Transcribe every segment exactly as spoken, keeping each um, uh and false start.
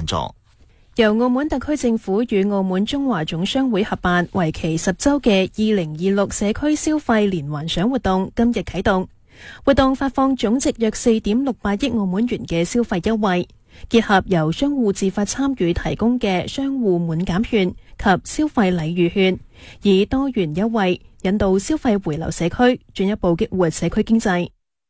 贊助。 由澳門特區政府與澳門中華總商會合辦，為期十週嘅二零二六社區消費連環賞活動今日啟動。活動發放總值約四點六八億澳門元嘅消費優惠，結合由商戶自發參與提供嘅商戶滿減券及消費禮遇券，以多元優惠引導消費回流社區，進一步激活社區經濟。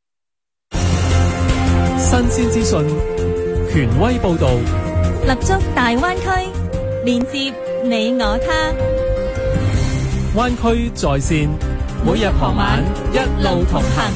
新鮮資訊，權威報導， 立足大灣區，連接你我他。 灣區在線，每日傍晚一路同行。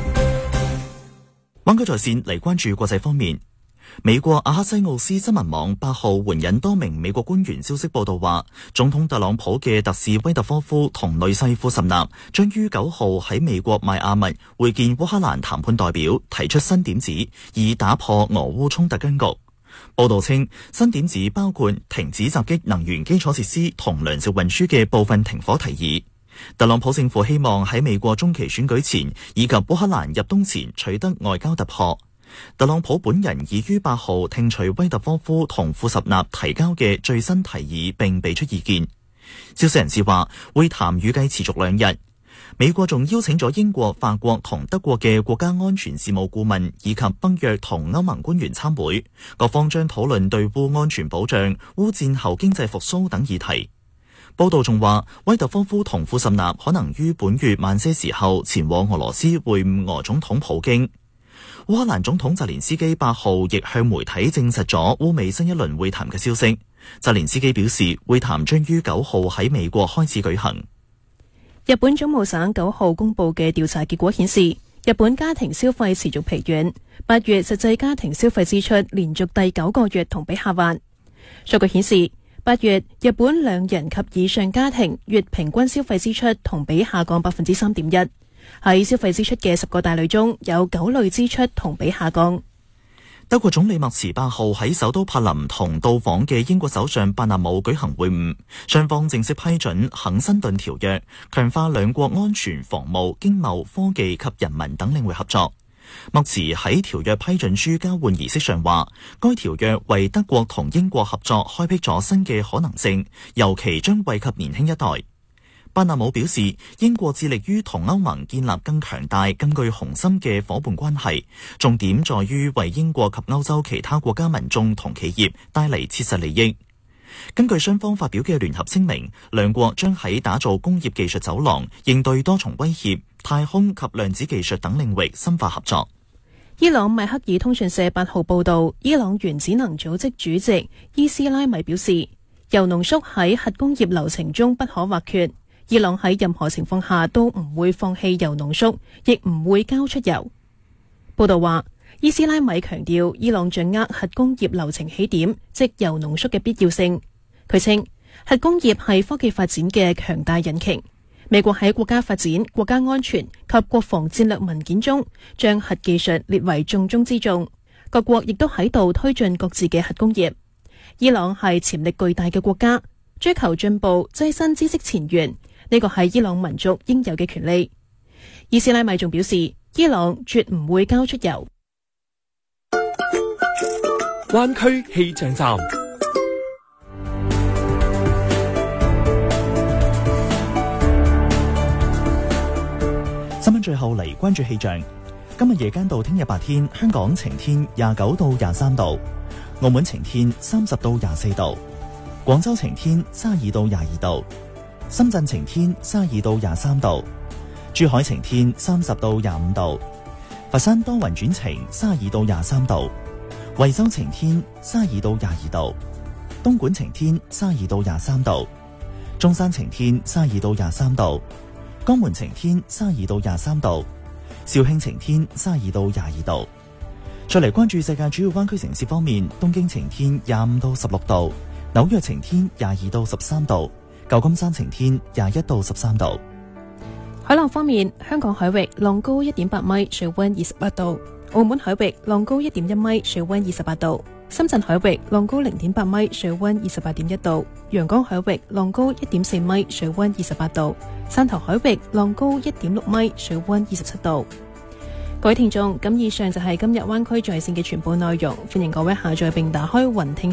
灣區在線嚟關注國際方面。美國阿克西奧斯新聞網八號援引多名美國官員消息報道話，總統特朗普嘅特使威特科夫同女婿庫什納將於九號喺美國邁阿密會見烏克蘭談判代表，提出新點子，以打破俄烏衝突僵局。報道稱，新點子包括停止襲擊能源基礎設施同糧食運輸嘅部分停火提議。特朗普政府希望喺美國中期選舉前以及烏克蘭入冬前取得外交突破。特朗普本人已於八號聽取威特科夫同庫什納提交嘅最新提議，並俾出意見。消息人士話，會談預計持續兩日。美國仲邀請咗英國、法國同德國嘅國家安全事務顧問以及北約同歐盟官員參會，各方將討論對烏安全保障、烏戰後經濟復甦等議題。報道仲話，威特科夫同庫什納可能於本月晚些時候前往俄羅斯會晤俄總統普京。烏克蘭總統澤連斯基八號亦向媒體證實咗烏美新一輪會談嘅消息。澤連斯基表示，會談將於九號喺美國開始舉行。 日本總務省九號公布嘅調查結果顯示，日本家庭消費持續疲軟，八月實際家庭消費支出連續第九個月同比下滑。數據顯示，八月日本兩人及以上家庭月平均消費支出同比下降百分之三點一。喺消費支出嘅十個大類中，有九類支出同比下降。 德國總理默茨八號喺首都柏林同到訪嘅英國首相伯納姆舉行會晤，雙方正式批准肯辛頓條約，強化兩國安全、防務、經貿、科技及人民等領域合作。默茨喺條約批准書交換儀式上話，該條約為德國同英國合作開闢咗新嘅可能性，尤其將惠及年輕一代。伯納姆表示，英國致力於同歐盟建立更強大、更具雄心嘅伙伴關係，重點在於為英國及歐洲其他國家民眾同企業帶嚟切實利益。根據雙方發表嘅聯合聲明，兩國將喺打造工業技術走廊、應對多重威脅、太空及量子技術等領域深化合作。 伊朗邁克爾通訊社八號報道，伊朗原子能組織主席伊斯拉米表示，鈾濃縮喺核工業流程中不可或缺。伊朗喺任何情況下都唔會放棄鈾濃縮，亦唔會交出鈾。報道話，伊斯拉米強調伊朗掌握核工業流程起點，即鈾濃縮嘅必要性。佢稱，核工業係科技發展嘅強大引擎。美國喺國家發展、國家安全及國防戰略文件中，將核技術列為重中之重。各國亦都喺度推進各自嘅核工業。伊朗係潛力巨大嘅國家，追求進步、躋身知識前沿。呢個係伊朗民族應有嘅權利。伊斯拉米仲表示，伊朗絕唔會交出鈾。 灣區氣象站， 新聞最後嚟關注氣象。今日夜間到聽日白天，香港晴天廿九到廿三度，澳門晴天三十到廿四度，廣州晴天三十二到廿二度。深圳晴天三十二到廿三度，珠海晴天三十到廿五度，佛山多雲轉晴三十二到廿三度，惠州晴天三十二到廿二度，東莞晴天三十二到廿三度，中山晴天三十二到廿三度，江門晴天三十二到廿三度，肇慶晴天三十二到廿二度。再嚟關注世界主要灣區城市方面，東京晴天廿五到十六度，紐約晴天廿二到十三度。舊金山晴天廿一到十三度。 海浪方面，香港海域浪高一點八米，水溫二十八度；澳門海域浪高一點一米，水溫二十八度；深圳海域浪高零點八米，水溫二十八點一度；陽江海域浪高一點四米，水溫二十八度；汕頭海域浪高一點六米，水溫二十七度。各位聽眾，咁以上就係今日灣區在線嘅全部內容，歡迎各位下載並打開雲聽